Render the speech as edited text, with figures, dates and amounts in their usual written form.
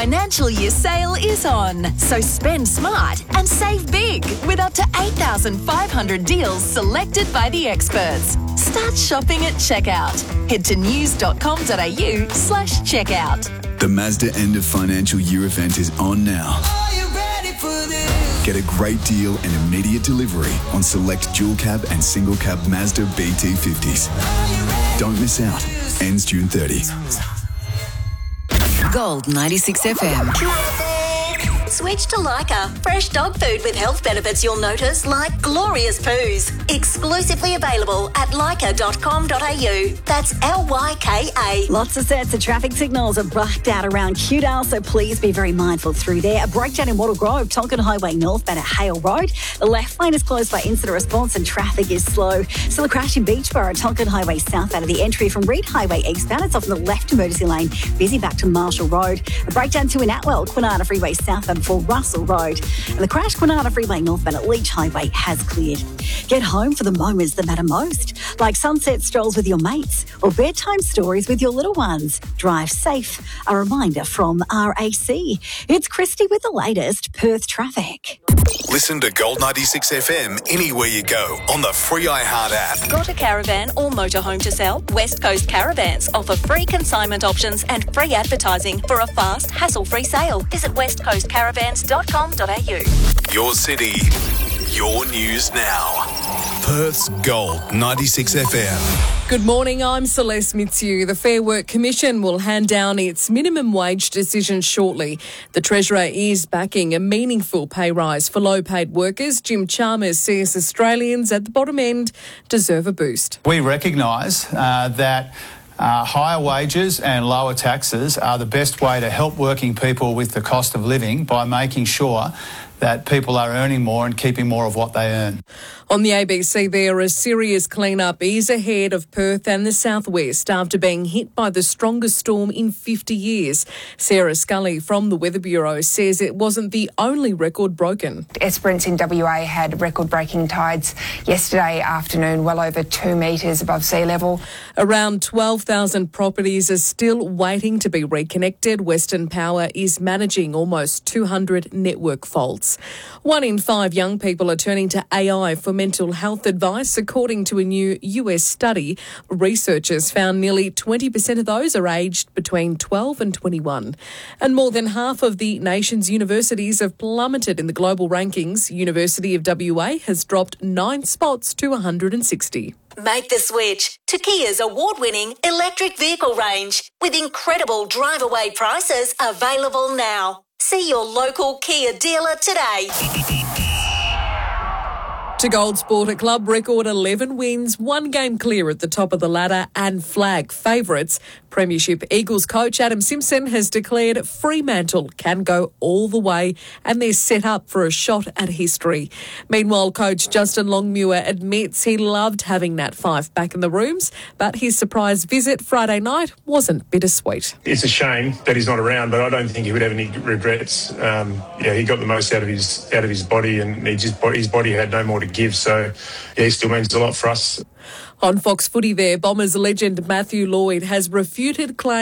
financial year sale is on. So spend smart and save big with up to 8,500 deals selected by the experts. Start shopping at checkout. Head to news.com.au/checkout. The Mazda end of financial year event is on now. Get a great deal and immediate delivery on select dual cab and single cab Mazda BT50s. Don't miss out. Ends June 30. Gold 96 FM. Switch to Lyca. Fresh dog food with health benefits you'll notice, like glorious poos. Exclusively available at lyca.com.au. That's LYKA. Lots of sets of traffic signals are blacked out around Cudale, so please be very mindful through there. A breakdown in Wattle Grove, Tonkin Highway northbound at Hale Road. The left lane is closed by incident response and traffic is slow. Still a crash in Beachborough, Tonkin Highway southbound at the entry from Reed Highway eastbound. It's off in the left emergency lane, busy back to Marshall Road. A breakdown too in Atwell, Kwinana Freeway southbound for Russell Road. And the crash Kwinana Freeway northbound at Leach Highway has cleared. Get home for the moments that matter most, like sunset strolls with your mates or bedtime stories with your little ones. Drive safe. A reminder from RAC. It's Christy with the latest Perth traffic. Listen to Gold 96 FM anywhere you go on the free iHeart app. Got a caravan or motorhome to sell? West Coast Caravans offer free consignment options and free advertising for a fast, hassle-free sale. Visit westcoastcaravans.com.au. Your city, your news now. Perth's Gold 96 FM. Good morning, I'm Celeste Mitsu. The Fair Work Commission will hand down its minimum wage decision shortly. The Treasurer is backing a meaningful pay rise for low-paid workers. Jim Chalmers says Australians at the bottom end deserve a boost. We recognise that higher wages and lower taxes are the best way to help working people with the cost of living by making sure that people are earning more and keeping more of what they earn. On the ABC there, a serious clean-up is ahead of Perth and the southwest after being hit by the strongest storm in 50 years. Sarah Scully from the Weather Bureau says it wasn't the only record broken. Esperance in WA had record-breaking tides yesterday afternoon, well over 2 metres above sea level. Around 12,000 properties are still waiting to be reconnected. Western Power is managing almost 200 network faults. 1 in 5 young people are turning to AI for mental health advice, according to a new US study. Researchers found nearly 20% of those are aged between 12 and 21. And more than half of the nation's universities have plummeted in the global rankings. University of WA has dropped 9 spots to 160. Make the switch to Kia's award-winning electric vehicle range with incredible drive-away prices available now. See your local Kia dealer today. To Gold Sport, a club record 11 wins, 1 game clear at the top of the ladder and flag favourites. Premiership Eagles coach Adam Simpson has declared Fremantle can go all the way and they're set up for a shot at history. Meanwhile, coach Justin Longmuir admits he loved having Nat Fyfe back in the rooms, but his surprise visit Friday night wasn't bittersweet. It's a shame that he's not around, but I don't think he would have any regrets. He got the most out of his body, and his body had no more to give. So, he still means a lot for us. On Fox Footy there, Bombers legend Matthew Lloyd has refuted claims